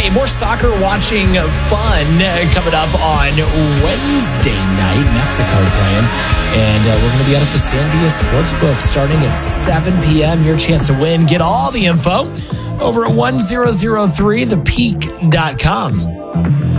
Hey, more soccer watching fun coming up on Wednesday night. Mexico playing. And we're going to be out at the Sandia Sportsbook starting at 7 p.m. Your chance to win. Get all the info over at 1003thepeak.com.